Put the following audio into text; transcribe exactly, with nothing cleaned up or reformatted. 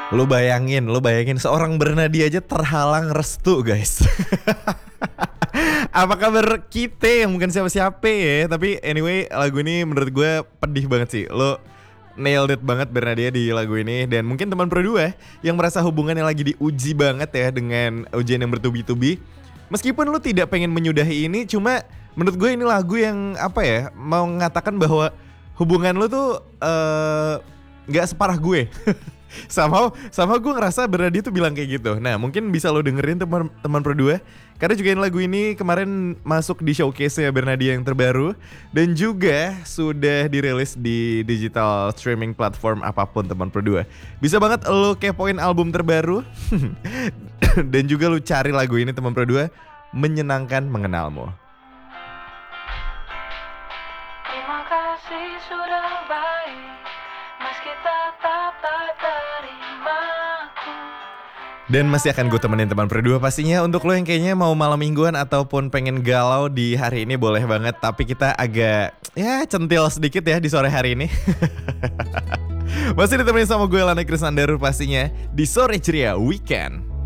Lu bayangin, lu bayangin seorang Bernadi aja terhalang restu guys. Apa kabar kita yang bukan siapa-siapa ya. Tapi anyway, lagu ini menurut gue pedih banget sih. Lo nailed it banget Bernadia di lagu ini. Dan mungkin teman Pro dua yang merasa hubungannya lagi diuji banget ya dengan ujian yang bertubi-tubi. Meskipun lu tidak pengen menyudahi ini, cuma menurut gue ini lagu yang apa ya, mau mengatakan bahwa hubungan lu tuh uh, gak separah gue. Sama sama gue ngerasa Bernadi tuh bilang kayak gitu. Nah mungkin bisa lo dengerin teman teman Pro dua, karena juga lagu ini kemarin masuk di showcase-nya Bernadi yang terbaru. Dan juga sudah dirilis di digital streaming platform apapun teman Pro dua. Bisa banget lo kepoin album terbaru. Dan juga lo cari lagu ini teman Pro dua, Menyenangkan Mengenalmu. Terima kasih sudah baik, meski tetap tak terimaku. Dan masih akan gue temenin teman Pro dua pastinya. Untuk lo yang kayaknya mau malam mingguan ataupun pengen galau di hari ini boleh banget. Tapi kita agak ya centil sedikit ya di sore hari ini. Masih ditemenin sama gue Lana Krisandaru pastinya di Sore Ceria Weekend.